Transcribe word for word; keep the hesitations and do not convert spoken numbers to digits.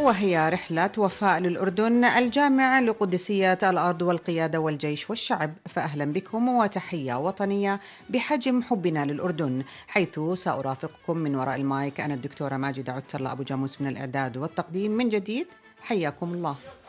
وهي رحلة وفاء للأردن الجامع لقدسية الأرض والقيادة والجيش والشعب. فأهلا بكم وتحية وطنية بحجم حبنا للأردن، حيث سأرافقكم من وراء المايك أنا الدكتورة ماجدة عتر أبو جاموس من الإعداد والتقديم. من جديد حياكم الله.